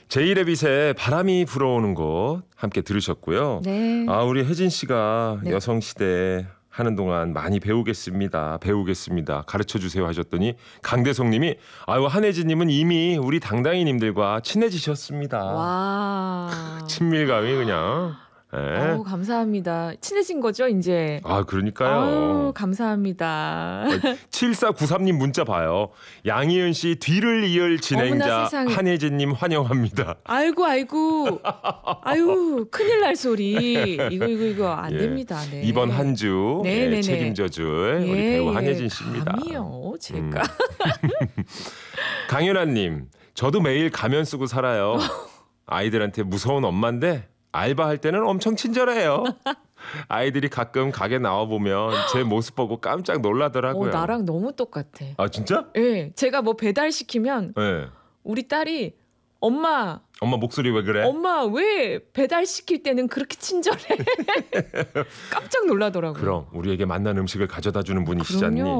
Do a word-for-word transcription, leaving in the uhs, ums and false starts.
제이레빗의 바람이 불어오는 곳 함께 들으셨고요. 네. 아, 우리 혜진 씨가 네. 여성시대 하는 동안 많이 배우겠습니다. 배우겠습니다. 가르쳐주세요 하셨더니 강대성 님이 아유, 한혜진 님은 이미 우리 당당이님들과 친해지셨습니다. 와. 친밀감이 그냥. 네. 아우, 감사합니다. 친해진 거죠, 이제. 아, 그러니까요. 아유, 감사합니다. 칠사구삼 님 문자 봐요. 양희은 씨 뒤를 이을 어머나 진행자 세상에. 한혜진 님 환영합니다. 아이고, 아이고. 아유, 큰일 날 소리. 이거, 이거, 이거 안 예. 됩니다. 네. 이번 한 주 네, 예, 네, 네. 책임져줄 우리 예, 배우 예. 한혜진 씨입니다. 감이요, 제가. 음. 강윤아님, 저도 매일 가면 쓰고 살아요. 아이들한테 무서운 엄마인데 알바할 때는 엄청 친절해요. 아이들이 가끔 가게 나와보면 제 모습 보고 깜짝 놀라더라고요. 어, 나랑 너무 똑같아. 아, 진짜? 예, 네, 제가 뭐 배달시키면 네. 우리 딸이 엄마, 엄마 목소리 왜 그래? 엄마 왜 배달시킬 때는 그렇게 친절해? 깜짝 놀라더라고요. 그럼 우리에게 맛난 음식을 가져다 주는 분이시지 그럼요. 않니?